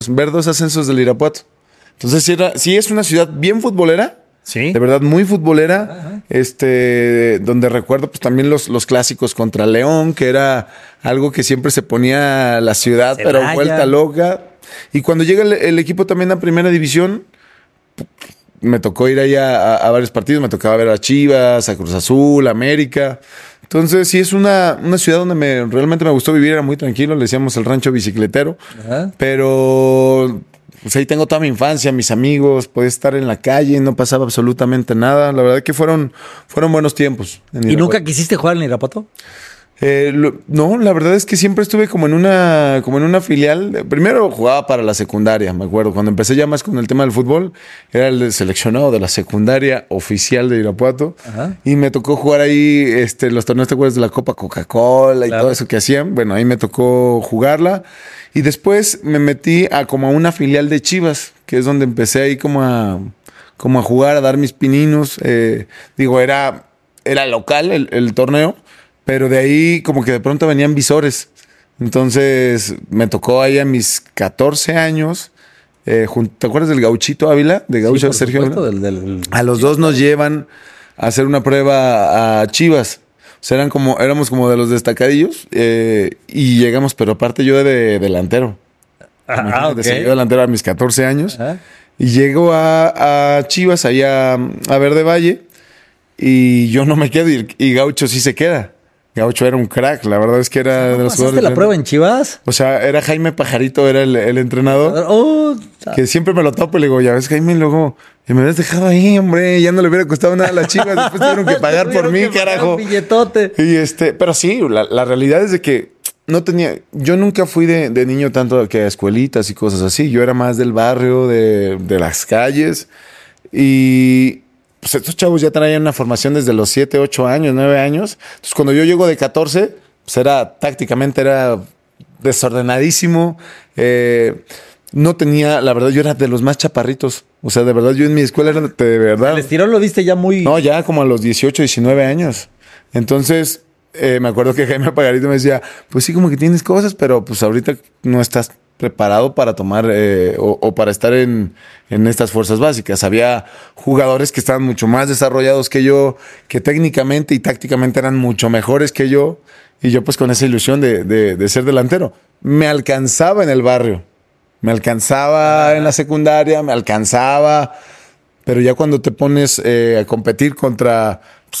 ver dos ascensos del Irapuato. Entonces sí es una ciudad bien futbolera. Sí. De verdad, muy futbolera. Donde recuerdo pues también los clásicos contra León, que era algo que siempre se ponía la ciudad, Celaya. pero vuelta loca. Y cuando llega el equipo también a Primera División, me tocó ir ahí a varios partidos. Me tocaba ver a Chivas, a Cruz Azul, a América. Entonces sí es una ciudad donde realmente me gustó vivir. Era muy tranquilo, le decíamos el rancho bicicletero. Ajá. Pero pues ahí tengo toda mi infancia, mis amigos, podía estar en la calle, no pasaba absolutamente nada. La verdad que fueron buenos tiempos. ¿Y nunca quisiste jugar en Irapuato? No, la verdad es que siempre estuve como en una filial. Primero jugaba para la secundaria, me acuerdo. Cuando empecé ya más con el tema del fútbol, era el seleccionado de la secundaria oficial de Irapuato. Ajá. Y me tocó jugar ahí los torneos, ¿te acuerdas de la Copa Coca-Cola y Claro. todo eso que hacían? Bueno, ahí me tocó jugarla. Y después me metí como a una filial de Chivas, que es donde empecé ahí como a jugar, a dar mis pininos. Era local el torneo, pero de ahí como que de pronto venían visores. Entonces me tocó ahí a mis 14 años. ¿Te acuerdas del Gauchito Ávila? De Gaucho por Sergio supuesto, Ávila. A los dos nos llevan a hacer una prueba a Chivas. O sea, éramos como de los destacadillos y llegamos, pero aparte yo de delantero. Imagínate, seguí delantero a mis 14 años. Ajá. Y llego a Chivas, allá a Verde Valle, y yo no me quedo, y Gaucho sí se queda. Gaucho era un crack, la verdad es que era de los ¿Pasaste jugadores. la prueba en Chivas? O sea, era Jaime Pajarito, era el entrenador. Oh, Que siempre me lo topo y le digo, ya ves, Jaime, y luego, y me habías dejado ahí, hombre, ya no le hubiera costado nada a las Chivas, después tuvieron que pagar por mí, carajo. Un billetote. Y pero sí, la realidad es de que yo nunca fui de niño tanto que a escuelitas y cosas así, yo era más del barrio, de las calles, y pues estos chavos ya traían una formación desde los 7, 8 años, 9 años, entonces cuando yo llego de 14, pues tácticamente era desordenadísimo, no tenía, la verdad, yo era de los más chaparritos. O sea, de verdad, yo en mi escuela era de verdad. El estirón lo viste ya muy... No, ya como a los 18, 19 años. Entonces, me acuerdo que Jaime Pagarito me decía, pues sí, como que tienes cosas, pero pues ahorita no estás preparado para tomar o para estar en estas fuerzas básicas. Había jugadores que estaban mucho más desarrollados que yo, que técnicamente y tácticamente eran mucho mejores que yo. Y yo pues con esa ilusión de ser delantero. Me alcanzaba en el barrio. Me alcanzaba en la secundaria, me alcanzaba, pero ya cuando te pones a competir contra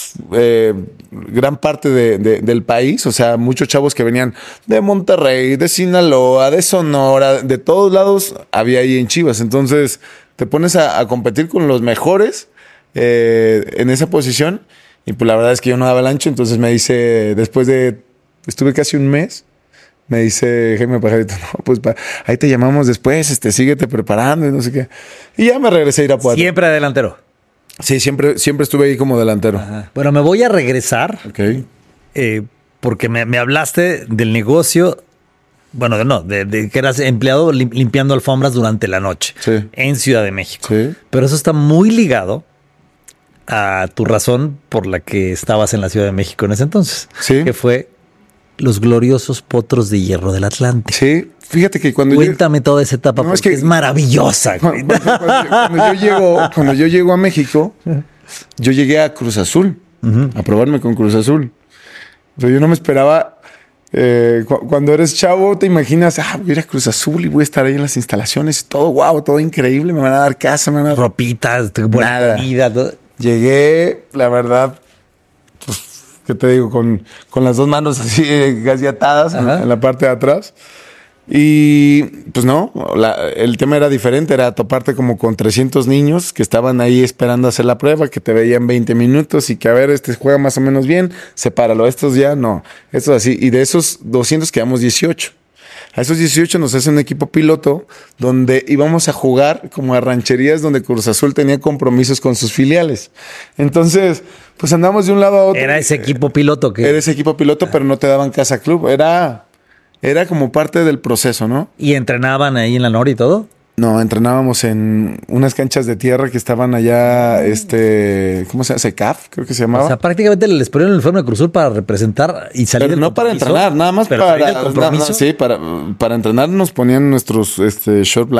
gran parte del país, o sea, muchos chavos que venían de Monterrey, de Sinaloa, de Sonora, de todos lados, había ahí en Chivas. Entonces te pones a competir con los mejores en esa posición y pues la verdad es que yo no daba el ancho, entonces me dice, estuve casi un mes, me dice Jaime Pajarito, no, pues ahí te llamamos después, síguete preparando y no sé qué. Y ya me regresé a Irapuato. Siempre delantero. Sí, siempre estuve ahí como delantero. Ajá. Bueno, me voy a regresar Ok. porque me hablaste del negocio, bueno, de que eras empleado limpiando alfombras durante la noche Sí. en Ciudad de México. Sí. Pero eso está muy ligado a tu razón por la que estabas en la Ciudad de México en ese entonces. Sí. Que fue los gloriosos potros de hierro del Atlántico. Sí, fíjate que cuando Cuéntame toda esa etapa, No, porque es maravillosa. güey. Cuando yo llego a México, yo llegué a Cruz Azul, a probarme con Cruz Azul. Pero yo no me esperaba. Cuando eres chavo, te imaginas, voy a ir a Cruz Azul y voy a estar ahí en las instalaciones, todo guau, todo increíble, me van a dar casa, me van a dar Ropitas, buena Nada. comida, todo. Llegué, la verdad, pues, ¿qué te digo? Con las dos manos así casi atadas en la parte de atrás. Y pues no, el tema era diferente, era toparte como con 300 niños que estaban ahí esperando hacer la prueba, que te veían 20 minutos y que a ver, juega más o menos bien, sepáralo, estos ya no, estos así. Y de esos 200 quedamos 18. A esos 18 nos hace un equipo piloto donde íbamos a jugar como a rancherías donde Cruz Azul tenía compromisos con sus filiales. Entonces, pues andamos de un lado a otro. Era ese equipo piloto que... Era ese equipo piloto, pero no te daban casa club. Era como parte del proceso, ¿no? ¿Y entrenaban ahí en la Nor y todo? No, entrenábamos en unas canchas de tierra que estaban allá, ¿cómo se llama? ¿SECAF? Creo que se llamaba. O sea, prácticamente les ponían el uniforme de Cruz Azul para representar y salir Pero del no para compromiso, entrenar, nada más pero salir del compromiso. sí, para entrenar nos ponían nuestros short